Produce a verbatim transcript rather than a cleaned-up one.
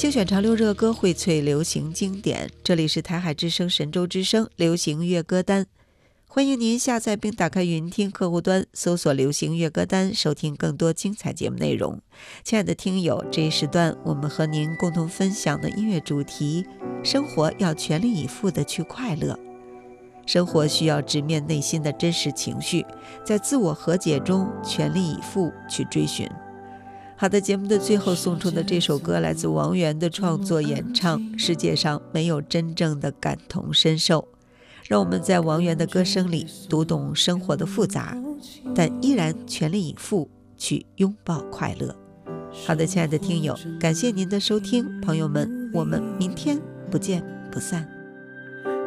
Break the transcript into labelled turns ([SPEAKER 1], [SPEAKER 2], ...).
[SPEAKER 1] 精选潮流热歌，荟萃流行经典。这里是台海之声、神州之声流行乐歌单，欢迎您下载并打开云听客户端，搜索流行乐歌单，收听更多精彩节目内容。亲爱的听友，这一时段我们和您共同分享的音乐主题：生活要全力以赴的去快乐。生活需要直面内心的真实情绪，在自我和解中全力以赴去追寻。好的，节目的最后送出的这首歌来自王源的创作演唱，世界上没有真正的感同身受。让我们在王源的歌声里读懂生活的复杂，但依然全力以赴去拥抱快乐。好的，亲爱的听友，感谢您的收听，朋友们，我们明天不见不散。